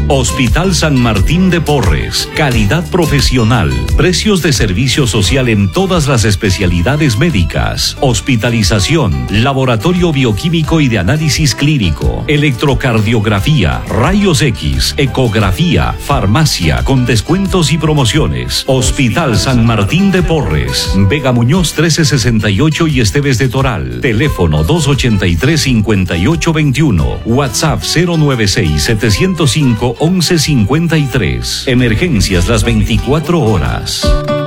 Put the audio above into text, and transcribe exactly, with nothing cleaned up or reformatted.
Hospital San Martín de Porres, calidad profesional, precios de servicio social en todas las especialidades médicas, hospitalización, laboratorio bioquímico y de análisis clínico, electrocardiografía, rayos X, ecografía, farmacia con descuentos y promociones. Hospital San Martín de Porres, Vega Muñoz trece sesenta y ocho y Esteves de Toral. Teléfono dos ochenta y tres, cincuenta y ocho veintiuno. WhatsApp cero nueve seis, setecientos cinco, once cincuenta y tres. Emergencias las veinticuatro horas.